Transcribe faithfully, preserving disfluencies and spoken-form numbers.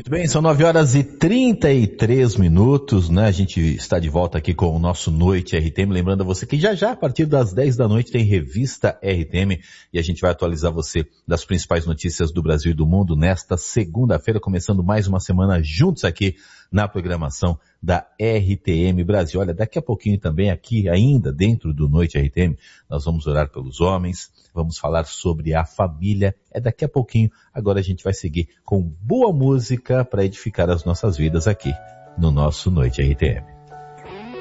Muito bem, são nove horas e trinta e três minutos, né? A gente está de volta aqui com o nosso Noite R T M. Lembrando a você que já já, a partir das dez da noite, tem Revista R T M e a gente vai atualizar você das principais notícias do Brasil e do mundo nesta segunda-feira, começando mais uma semana juntos aqui na programação da R T M Brasil. Olha, daqui a pouquinho também aqui, ainda dentro do Noite R T M, nós vamos orar pelos homens, vamos falar sobre a família. É daqui a pouquinho. Agora a gente vai seguir com boa música para edificar as nossas vidas aqui no nosso Noite R T M.